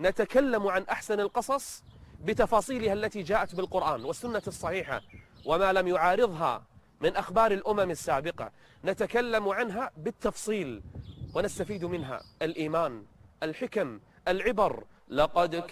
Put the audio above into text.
نتكلم عن أحسن القصص بتفاصيلها التي جاءت بالقرآن والسنة الصحيحة وما لم يعارضها من أخبار الأمم السابقة، نتكلم عنها بالتفصيل ونستفيد منها الإيمان، الحكم، العبر. لقد